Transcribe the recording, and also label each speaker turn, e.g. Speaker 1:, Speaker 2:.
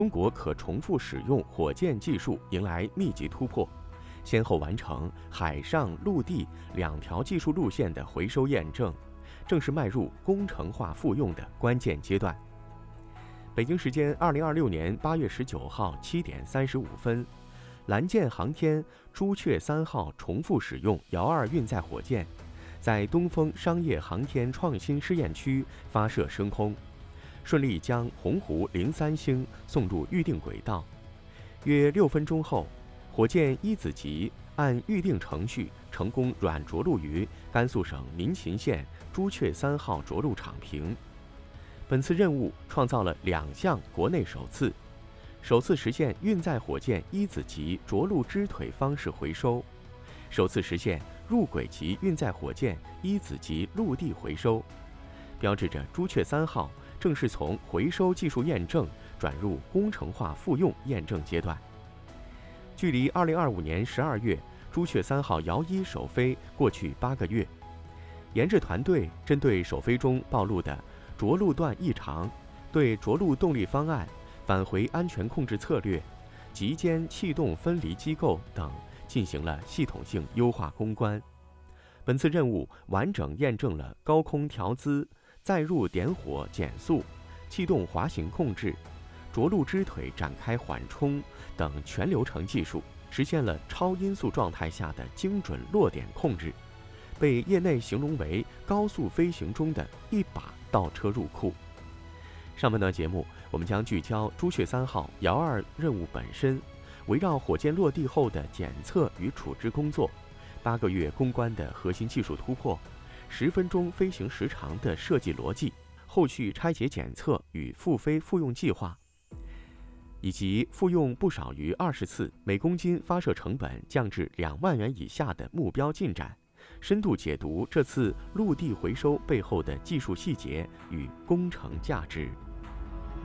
Speaker 1: 中国可重复使用火箭技术迎来密集突破，先后完成海上、陆地两条技术路线的回收验证，正式迈入工程化复用的关键阶段。北京时间2026年8月19号7点35分，蓝箭航天朱雀3号重复使用遥2运载火箭，在东风商业航天创新试验区发射升空，顺利将鸿鹄03星送入预定轨道。约6分钟后，火箭一子级按预定程序成功软着陆于甘肃省民勤县朱雀3号着陆场坪。本次任务创造了2项国内首次：首次实现运载火箭一子级着陆支腿方式回收，首次实现入轨级运载火箭一子级陆地回收，标志着朱雀3号正式从回收技术验证转入工程化复用验证阶段。距离2025年12月朱雀3号遥1首飞过去8个月，研制团队针对首飞中暴露的着陆段异常、对着陆动力方案、返回安全控制策略、极间气动分离机构等进行了系统性优化攻关。本次任务完整验证了高空调姿、载入点火减速、气动滑行控制、着陆支腿展开缓冲等全流程技术，实现了超音速状态下的精准落点控制，被业内形容为高速飞行中的一把倒车入库。上半段节目，我们将聚焦朱雀3号遥2任务本身，围绕火箭落地后的检测与处置工作，8个月攻关的核心技术突破，10分钟飞行时长的设计逻辑，后续拆解检测与复飞复用计划，以及复用不少于20次、每公斤发射成本降至2万元以下的目标进展，深度解读这次陆地回收背后的技术细节与工程价值。